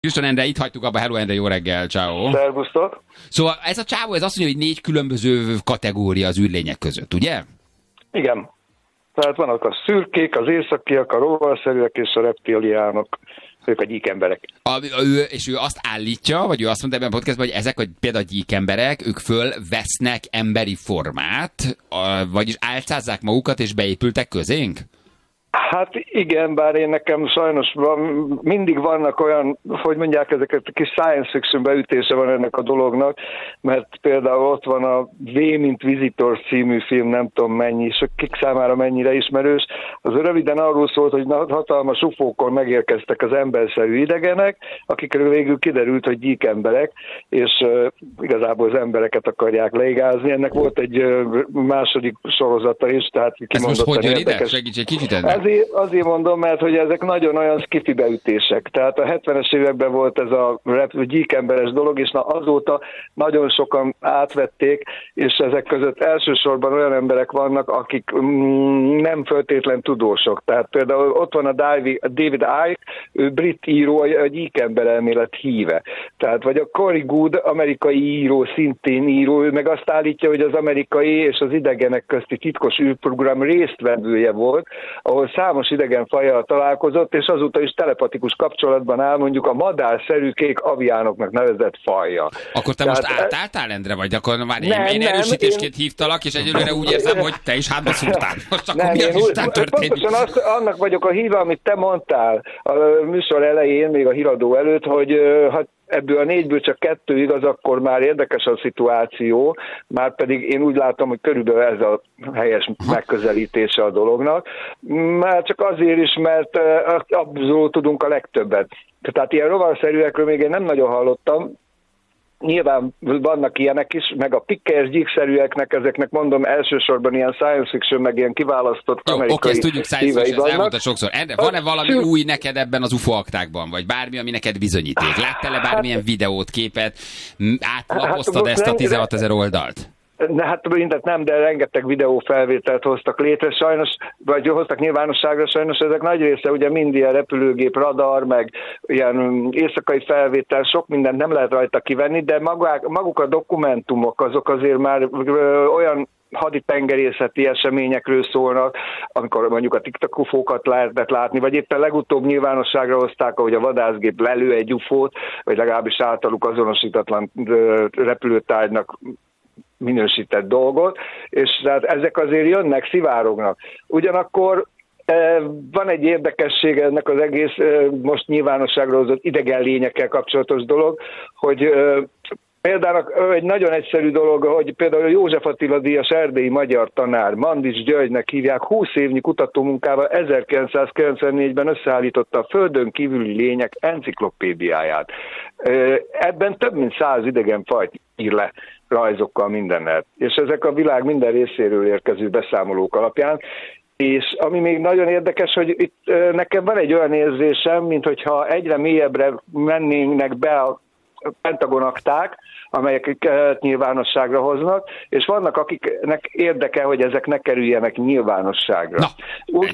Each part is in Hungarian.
Houston Endre, itt hagytuk abba. Hello Endre, jó reggel, ciao. Szervusztok. Szóval ez a csávó, ez azt mondja, hogy 4 különböző kategória az űrlények között, ugye? Igen. Tehát vannak a szürkék, az északiak, a rovarszerűek és a reptiliánok. Ők a gyíkemberek. És ő azt állítja, vagy ő azt mondta ebben a podcastban, hogy ezek, hogy például a gyíkemberek, ők fölvesznek emberi formát, vagyis álcázzák magukat, és beépültek közénk? Hát igen, bár én nekem sajnos mindig vannak olyan, hogy mondják, ezeket a kis science fiction beütése van ennek a dolognak, mert például ott van a V mint Visitor című film, nem tudom mennyi, és kik számára mennyire ismerős. Az röviden arról szólt, hogy hatalmas ufókon megérkeztek az emberszerű idegenek, akikről végül kiderült, hogy gyíkemberek, és igazából az embereket akarják leigázni. Ennek volt egy második sorozata is, tehát kimondottan érdekes. Segíts egy kicsit ennek. Azért mondom, mert hogy ezek nagyon olyan skifi beütések. Tehát a 70-es években volt ez a gyíkemberes dolog, és azóta nagyon sokan átvették, és ezek között elsősorban olyan emberek vannak, akik nem feltétlen tudósok. Tehát például ott van a David Icke, ő brit író, a gyíkember elmélet híve. Tehát vagy a Corey Goode, amerikai író, szintén író, ő meg azt állítja, hogy az amerikai és az idegenek közti titkos űrprogram résztvevője volt, ahol számos idegen fajjal találkozott, és azóta is telepatikus kapcsolatban áll mondjuk a madárszerű kék aviánoknak nevezett fajja. Akkor te most átálltál, Endre, vagy akkor már én erősítésként hívtalak, és egyelőre úgy érzem, hogy te is hátba szúrtál. Most akkor mi az Isten történik? Pontosan annak vagyok a híve, amit te mondtál a műsor elején, még a híradó előtt, hogy ebből a 4-ből csak 2 igaz, akkor már érdekes a szituáció, már pedig én úgy látom, hogy körülbelül ez a helyes megközelítése a dolognak. Már csak azért is, mert abszolút tudunk a legtöbbet. Tehát ilyen rovarszerűekről még én nem nagyon hallottam. Nyilván vannak ilyenek is, meg a pikkelyes gyíkszerűeknek, ezeknek mondom elsősorban ilyen science fiction, meg ilyen kiválasztott amerikai ezt tudjuk, science fiction, ezt elmondta sokszor. Endre, van-e valami új neked ebben az UFO aktákban, vagy bármi, ami neked bizonyíték? Láttál-e bármilyen videót, képet? Átlapoztad ezt a 16 000 oldalt? Hát mindent nem, de rengeteg videófelvételt hoztak létre, sajnos, vagy hoztak nyilvánosságra, sajnos ezek nagy része ugye mind ilyen repülőgép, radar, meg ilyen éjszakai felvétel, sok mindent nem lehet rajta kivenni, de maguk a dokumentumok azok azért már olyan haditengerészeti eseményekről szólnak, amikor mondjuk a TikTok-ufókat lehetett látni, vagy éppen legutóbb nyilvánosságra hozták, ahogy a vadászgép lelő egy ufót, vagy legalábbis általuk azonosítatlan repülőtárgynak minősített dolgot, és tehát ezek azért jönnek, szivárognak. Ugyanakkor van egy érdekessége ennek az egész most nyilvánosságra hozott idegen lényekkel kapcsolatos dolog, hogy például egy nagyon egyszerű dolog, hogy például József Attila díjas erdélyi magyar tanár, Mandics Györgynek hívják, 20 évnyi kutatómunkával 1994-ben összeállította a Földön kívüli lények enciklopédiáját. Ebben több mint 100 idegen fajt ír le rajzokkal, mindennel. És ezek a világ minden részéről érkező beszámolók alapján. És ami még nagyon érdekes, hogy itt nekem van egy olyan érzésem, minthogyha egyre mélyebbre mennének be a Pentagon akták, amelyeket nyilvánosságra hoznak, és vannak, akiknek érdeke, hogy ezek ne kerüljenek nyilvánosságra. Na, úgy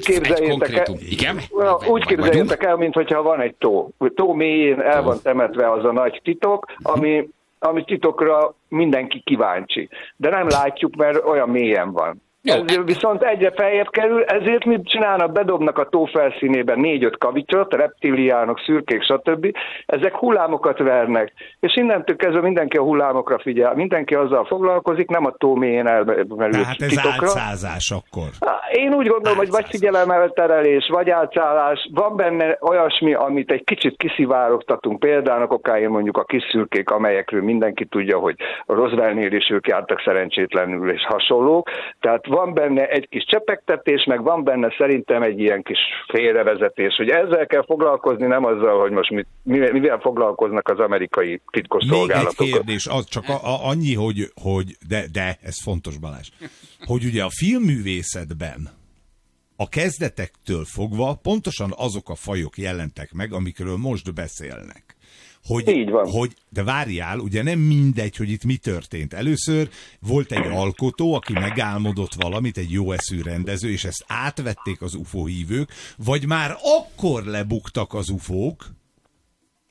képzeljétek el, mintha van egy tó. Tó mélyén el van temetve az a nagy titok, ami titokra mindenki kíváncsi. De nem látjuk, mert olyan mélyen van. Ez viszont egyre feljebb kerül, ezért mit csinálnak? Bedobnak a tó felszínében 4-5 kavicsot, reptiliánok, szürkék, stb. Ezek hullámokat vernek, és innentől kezdve mindenki a hullámokra figyel, mindenki azzal foglalkozik, nem a tó mélyén elmerült tehát ez titokra. Álcázás akkor. Én úgy gondolom, hogy vagy figyelemelterelés, vagy álcálás, van benne olyasmi, amit egy kicsit kiszivárogtatunk, például okáért mondjuk a kis szürkék, amelyekről mindenki tudja, hogy a Roswellnél is ők jártak szerencsétlenül és hasonlók, tehát van benne egy kis csepegtetés, meg van benne szerintem egy ilyen kis félrevezetés, hogy ezzel kell foglalkozni, nem azzal, hogy most mivel foglalkoznak az amerikai titkosszolgálatok. Még egy kérdés, az csak annyi, hogy de ez fontos, Balázs, hogy ugye a filmművészetben a kezdetektől fogva pontosan azok a fajok jelentek meg, amikről most beszélnek. Így van. De várjál, ugye nem mindegy, hogy itt mi történt. Először volt egy alkotó, aki megálmodott valamit, egy jó eszű rendező, és ezt átvették az UFO hívők, vagy már akkor lebuktak az UFók,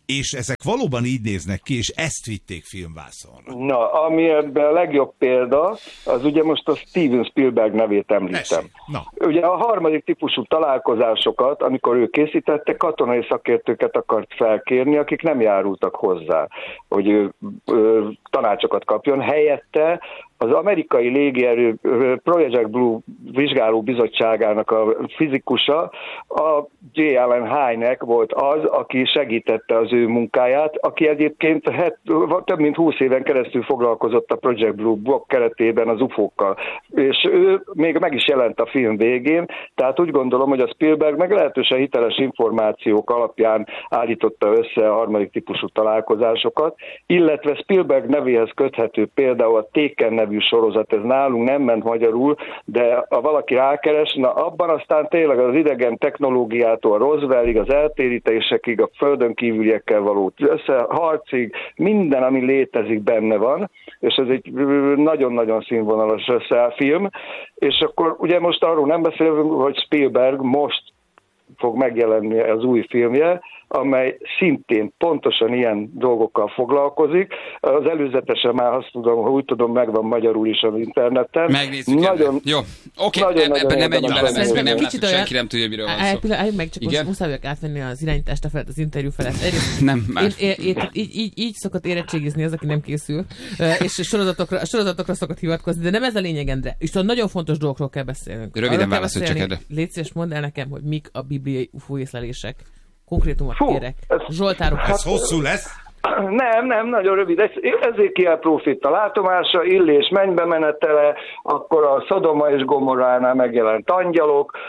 és ezek valóban így néznek ki, és ezt vitték filmvászonra. Na, ami ebben a legjobb példa, az ugye most a Steven Spielberg nevét említem. Ugye a harmadik típusú találkozásokat, amikor ő készítette, katonai szakértőket akart felkérni, akik nem járultak hozzá, hogy ő tanácsokat kapjon. Helyette az amerikai légierő Project Blue vizsgáló bizottságának a fizikusa, a J. Allen Hynek volt az, aki segítette az ő munkáját, aki egyébként több mint 20 éven keresztül foglalkozott a Project Blue blokk keretében az UFO-kkal. És ő még meg is jelent a film végén, tehát úgy gondolom, hogy a Spielberg meglehetősen hiteles információk alapján állította össze a harmadik típusú találkozásokat, illetve Spielberg nevéhez köthető például a Taken nevű sorozat, ez nálunk nem ment magyarul, de ha valaki rákeres, na abban aztán tényleg az idegen technológiától Roswellig, az eltérítésekig, a földön kívüliekkel való összeharcig, minden, ami létezik, benne van, és ez egy nagyon-nagyon színvonalas film, és akkor ugye most arról nem beszélünk, hogy Spielberg most fog megjelenni az új filmje, amely szintén pontosan ilyen dolgokkal foglalkozik. Az előzetesen már azt tudom, úgy tudom, megvan magyarul is az interneten. Megnézzük. Nagyon, jó, oké, ebben nem menjünk bele, mert nem látszik, senki nem tudja, miről van szó. Meg csak most muszáj vagyok átvenni az irányítást a felett, az interjú felett. Nem, már. Így szokott érettségizni az, aki nem készül, és sorozatokra szokott hivatkozni, de nem ez a lényeg, Endre. És nagyon fontos dolgokról kell beszélnünk. Röviden válaszolj csak erre. Légy szíves, mondd el nekem, hogy mik a bibliai UFO észlelések. Konkrétumot kérek. Zsoltárok. Ez hosszú lesz? Nem, nagyon rövid. Ezékiel próféta látomása, Illés mennybe menetele, akkor a Szodoma és Gomorránál megjelent angyalok,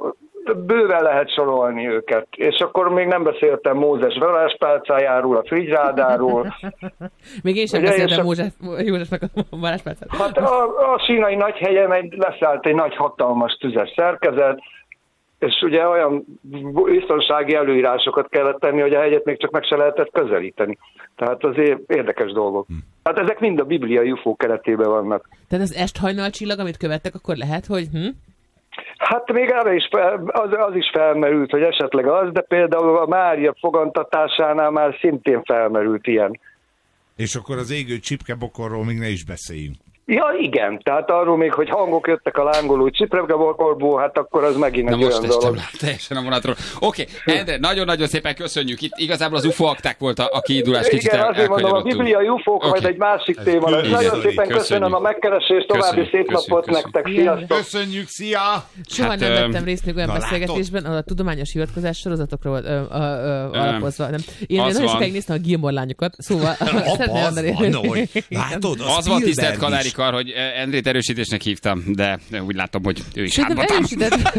bőven lehet sorolni őket. És akkor még nem beszéltem Mózes varázspálcájáról, a Frigyrádáról. Még én sem beszéltem Józsefnek a varázspálcájáról. Hát a sínai nagyhelyen leszállt egy nagy hatalmas tüzes szerkezet, és ugye olyan biztonsági előírásokat kellett tenni, hogy a hegyet még csak meg se lehetett közelíteni. Tehát azért érdekes dolgok. Hát ezek mind a bibliai UFO keretében vannak. Tehát az est-hajnalcsillag, amit követtek, akkor lehet, hogy... Hát még arra is az is felmerült, hogy esetleg az, de például a Mária fogantatásánál már szintén felmerült ilyen. És akkor az égő csipkebokorról még ne is beszéljünk. Ja, igen, tehát arról még, hogy hangok jöttek a lángoló csipkebokorból, hát akkor az megint egy olyan dolog. Teljesen a vonatról. Oké, Endre, nagyon-nagyon szépen köszönjük. Itt igazából az UFO akták volt a kiindulás, kicsit elkönyörögtünk. Igen, azért mondom, a bibliai UFO-k majd egy másik téma lesz. Nagyon szépen köszönöm a megkeresést, további szép napot nektek, sziasztok! Köszönjük, szia! Soha nem vettem részt még olyan beszélgetésben, ahol a tudományos hivatkozás sorozatokra volt alapozva. Én nagyon sokáig néztem a Gilmore lányokat, szóval... Látod, az van, tisztelt Kalári Kar, hogy Endrét erősítésnek hívtam, de úgy látom, hogy ő is hátba támad.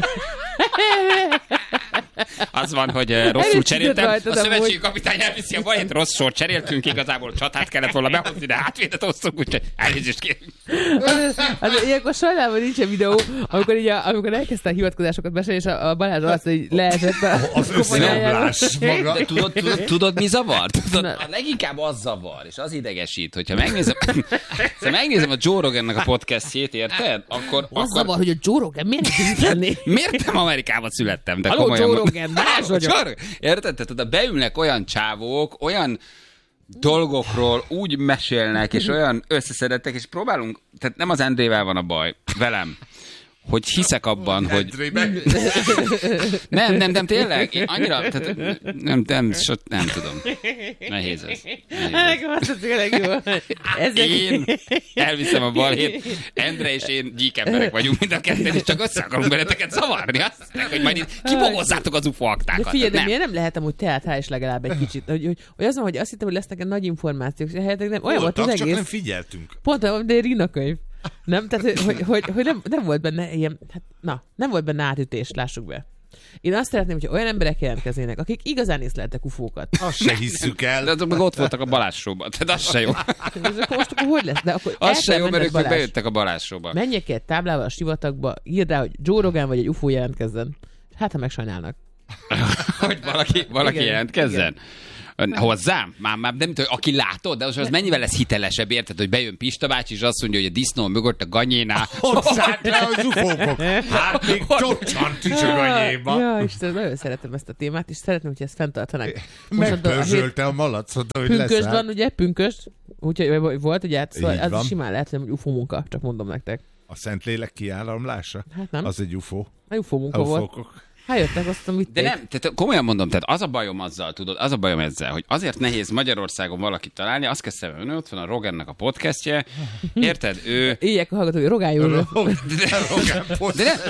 Az van, hogy rosszul cseréltem. A szövetségi kapitány elviszi a bajét, rossz sort cseréltünk, igazából csatát kellett volna behozni, de hátvédet hoztunk, úgyhogy elnézést kérünk. Ilyenkor sajnálom, hogy nincsen videó, amikor elkezdte a hivatkozásokat mesélni, és a Balázs azt, hogy leesett az összeomlás maga. Tudod, mi zavar? Leginkább az zavar, és az idegesít, hogyha megnézem a Joe Rogannek a podcastjét, érted? Akkor zavar, hogy a Joe Rogan miért nem lenni? Miért nem Amerikában születtem? De Halló, Joe Rogan, más vagyok. Érted? Tehát oda beülnek olyan csávók, olyan dolgokról úgy mesélnek, és olyan összeszedettek, és próbálunk, tehát nem az Endrével van a baj, velem, hogy hiszek abban, hogy... Nem, tényleg, én annyira, tehát nem tudom. Nehéz ez. Én elviszem a balhét, Endre és én gyík emberek vagyunk mind a ketten, és csak össze akarunk benneteket zavarni. Azt, hogy majd itt kibogozzátok az UFO aktákat. De figyelj, de miért nem lehet amúgy teátrális legalább egy kicsit? Hogy az van, hogy azt hittem, hogy lesznek nagy információk, és nem olyan volt az egész. Csak nem figyeltünk. Pont olyan, de Rina könyv. Nem? Tehát, hogy nem volt benne ilyen, nem volt benne átütés, lássuk be. Én azt szeretném, hogyha olyan emberek jelentkeznének, akik igazán észleltek ufókat. Azt se hisszük el. De azok meg ott voltak a Balázs Show-ban, tehát az se jó. Most akkor hogy lesz? De akkor az se jó, mert ők bejöttek a Balázs Show-ba. Menjek egy táblával a sivatagba, írd rá, hogy Joe Rogan vagy egy UFO jelentkezzen. Hát, ha megsajnálnak. Hogy valaki jelentkezzen? Igen. Hozzám? Már nem tudom, aki látod, de az mennyivel lesz hitelesebb, érted, hogy bejön Pista bácsi, és azt mondja, hogy a disznó mögött a ganyénál. Ott szállt le az ufókok. Hát még csocsant is a ganyéba. Ja, Istenem, nagyon szeretem ezt a témát, és szeretném, hogy ezt fenntartanák. Megpörzsölte a malacot, hogy Pünkösd leszáll. van, ugye? Pünkösd. Úgyhogy volt, ugye, hát, szóval Így az van. is simán lehet, hogy UFO munka, csak mondom nektek. A Szentlélek kiáramlása? Hát nem. Az egy UFO. A UFO munka volt. Ufókok. Hát jöttek, azt De vitték. nem, tehát komolyan mondom, tehát az a bajom azzal, tudod, az a bajom ezzel, hogy azért nehéz Magyarországon valakit találni, azt kell szemben, ott van a Rogannak a podcastje, érted? Ő... Éjjel a hallgatói, Rogán József. De nem,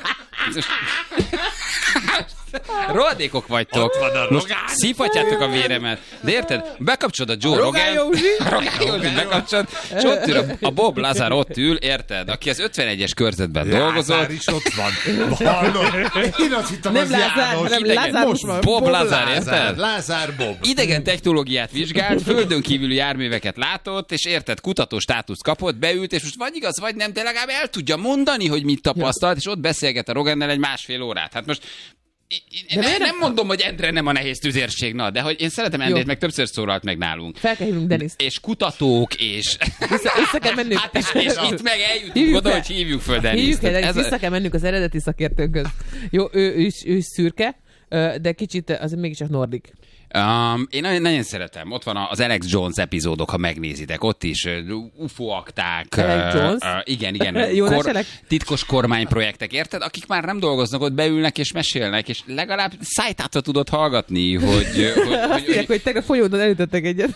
rohadékok vagytok. Most szívhatjátok a véremet. De érted? Bekapcsolod a Joe Rogan. Rogán Józsi bekapcsolod. És ott ül a Bob Lazar ott ül, érted? Aki az 51-es körzetben dolgozott. Lázár is ott van. Hallod? Én azt hittem, Nem az Lázár, János. hanem idegen. Lázár Most van. Bob Lazar, érted? Lázár Bob. Idegen technológiát vizsgált, földön kívüli járműveket látott, és érted, kutató státuszt kapott, beült, és most vagy igaz, vagy nem, de legalább el tudja mondani, hogy mit tapasztalt, és ott beszélget a Rogannel egy 1,5 órát. Hát most én nem mondom, hogy Endre nem a nehéz tüzérség, na, de hogy én szeretem Endrét, Jó. meg többször szólalt meg nálunk. Fel kell hívnunk Deniszt. És kutatók, és... Vissza kell mennünk. Hát és itt meg eljutunk Hívjuk oda, fel. hogy hívjuk föl Hívjuk Deniszt. el Deniszt, Ez vissza kell mennünk az eredeti szakértőnkhöz. Jó, ő is szürke, de kicsit azért mégiscsak nordik. Én nagyon szeretem. Ott van az Alex Jones epizódok, ha megnézitek. Ott is UFO akták. Alex Jones? Igen. Jó leselek? Titkos kormányprojektek, érted? Akik már nem dolgoznak, ott beülnek és mesélnek, és legalább szájtátva tudod hallgatni, hogy Azt írják, hogy tegnap folyódon elütöttek egyet.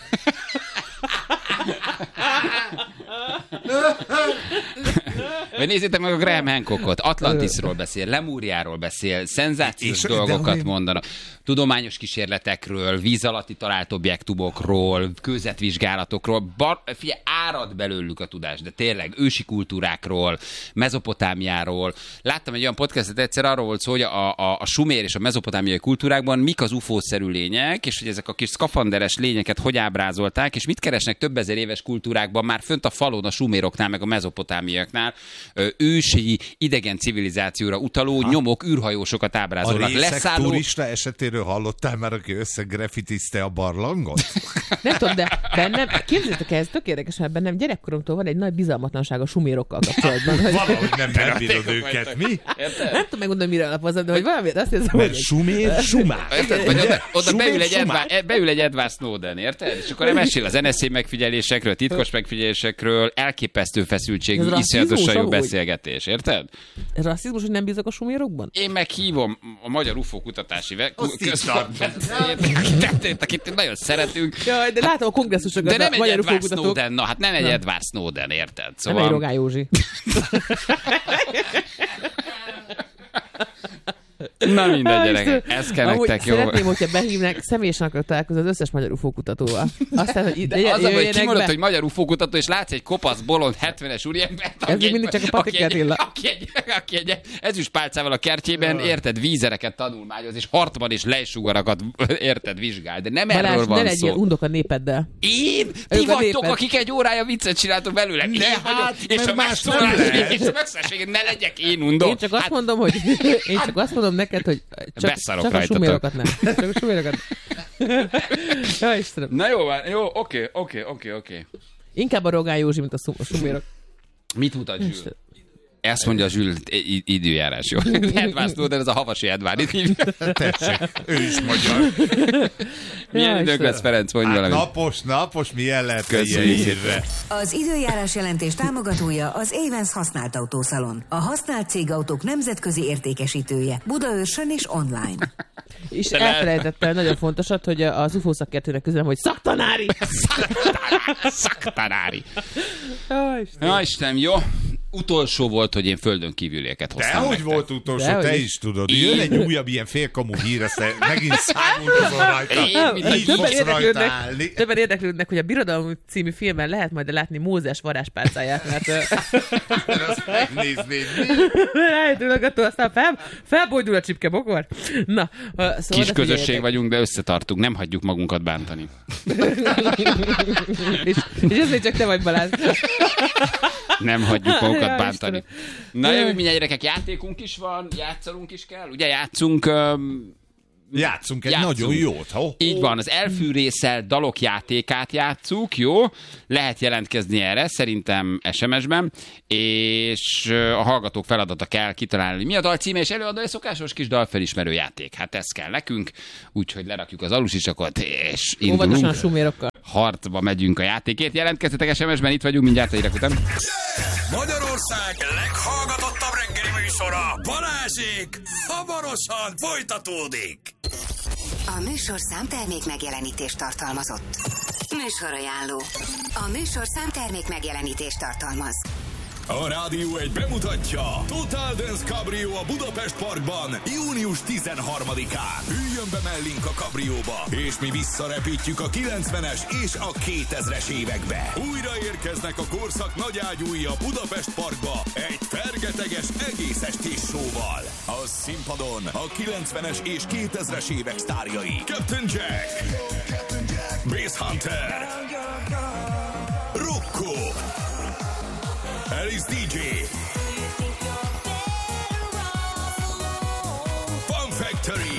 Vagy nézzétek meg a Graham Hancockot. Atlantisról beszél, Lemúriáról beszél, szenzációs És- dolgokat de- mondanak. Tudományos kísérletekről, víz alatti talált objektumokról, kőzetvizsgálatokról. Figyelj, árad belőlük a tudás, de tényleg ősi kultúrákról, Mezopotámiáról. Láttam egy olyan podcastet egyszer, arról volt szó, hogy a sumér és a mezopotámiai kultúrákban mik az UFO-szerű lények, és hogy ezek a kis szkafanderes lényeket hogy ábrázolták, és mit keresnek több ezer éves kultúrákban már fönt a falon a suméroknál, meg a mezopotámiaknál ősi idegen civilizációra utaló nyomok, űrhajósokat A ábrázolnak. részek turista esetéről hallottál már, aki összegrafitizte a barlangot? Nem tudom, de bennem, képzeljétek el, ez tök érdekes, mert bennem gyerekkoromtól van egy nagy bizalmatlanság a sumérokkal kapcsolatban. Hogy Valahogy nem bírod őket, mi? nem tudom megmondani, mire alapozom, de hogy valamiért azt érzem, Mert hogy sumér, sumár. Érted? Vagy oda Sumér, beül egy Edward Snowden, érted? És akkor mesél az NSZ megfigyelésekről, titkos megfigyelésekről, elképesztő feszültségű, Ez rasszizmus iszonyatosan jó amúgy? beszélgetés, érted? rasszizmus, hogy nem bízok a sumérokban? Én meghívom a Magyar UFO kutatási Azt így akit nagyon szeretünk, Jaj, de látom a kongresszusokat, de nem a egy magyar Edward ufókutatók. Snowden, na hát nem egy Edward Snowden, érted? Nem egy Szóval Rogán Józsi. na mindegy, gyerekek, ez kell Amúgy nektek, jó? szeretném, hogyha behívnak, személyesen akarok találkozni az összes magyar ufókutatóval. Aztán, hogy De az a baj, hogy jöjjenek kimondod, be. hogy magyar UFO-kutató, és látsz egy kopasz, bolond, 70-es úriembert, Ez még mindig csak a Patrik Attila. aki egy ezüstpálcával a kertjében, érted, vízereket tanulmányoz, és hartban és lejsugarakat, érted, vizsgál. De nem erről Balázs, ne van legyél szó. undok a népeddel. Én? Ti Ők a vagytok, néped. akik egy órája viccet csináltok belőle. Én De vagyok, hát, és mert a más nem megszólalás, lehet. és a megszólalás, ne legyek én undok. Én csak azt mondom, hogy én csak azt mondom neked, hogy csak Beszarok a rajtatok. sumérokat nem. Csak a sumérokat. Ja, Istenem. Na jó, jó, oké. Inkább a Rogán Józsi, mint a sumérok. Mit mutat Zsül? Ezt mondja a Zsül, időjárás, jó? Edward Snowden, ez a havasi Edward. Itt hívjuk. Tessék, ő is magyar. Milyen Ja, időnk Istenem. lesz, Ferenc, mondj Hát valamit. napos, milyen lehet ilyen Köszönjük írve? Az időjárás jelentés támogatója az Avens használt autószalon. A használt cégautók nemzetközi értékesítője. Budaörsön és online. És De lehet- elfelejtettem nagyon fontosat, hogy az UFO szakértőnek közülem, hogy szaktanári! Szaktanári. Ja, Istenem. Ja, Istenem, jó. Utolsó volt, hogy én földön kívülieket hoztam Dehogy nektek. volt utolsó, Dehogy te is. is tudod. Jön egy újabb ilyen félkamu hír, aztán megint számolkozol rajta. Így Többen fogsz rajta érdeklődnek, állni. többen érdeklődnek, hogy a Birodalom című filmben lehet majd látni Mózes varázspálcáját, mert Azt megnéznéd. rájtőlegató, aztán felbojdul a csipke bokor. Na, szóval Kis ne közösség figyeljetek. vagyunk, de összetartunk. Nem hagyjuk magunkat bántani. és ez még csak te vagy, Balázs. Nem hagyjuk magunkat Ja, bántani. Istenem. Na Jaj. jövő mindjárt, gyerekek, játékunk is van, játszanunk is kell. Ugye játszunk Játszunk egy nagyon jót. Így van, az elfűrészelt dalok játékát játsszuk, jó? Lehet jelentkezni erre, szerintem SMS-ben, és a hallgatók feladata kell kitalálni, mi a dal címe, és előadó egy szokásos kis dalfelismerő játék. Hát ez kell nekünk, úgyhogy lerakjuk az alusisakot, és indulunk. Óvatosan a sumérokkal. Harcba megyünk a játékért. Jelentkeztetek SMS-ben, itt vagyunk, mindjárt a hírek után. Magyarország leghallgatottabb reggeli műsora, Balázsék, hamarosan folytatódik. A műsorszám termék megjelenítést tartalmazott. Műsorajánló. A műsorszám termék megjelenítést tartalmaz. A Rádió 1 bemutatja Total Dance Cabrio a Budapest Parkban június 13-án. Üljön be mellénk a kabrióba, és mi visszarepítjük a 90-es és a 2000-es évekbe. Újra érkeznek a korszak nagyágyúi a Budapest Parkba egy fergeteges egész estés show-val. A színpadon a 90-es és 2000-es évek sztárjai. Captain Jack, Bass Hunter, Rocco, Alice DJ, Fun Factory,